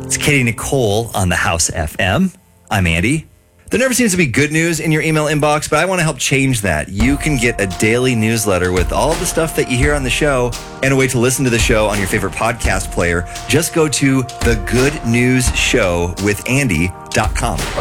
It's Katie Nicole on the House FM. I'm Andy. There never seems to be good news in your email inbox, but I want to help change that. You can get a daily newsletter with all the stuff that you hear on the show and a way to listen to the show on your favorite podcast player. Just go to thegoodnewsshowwithandy.com.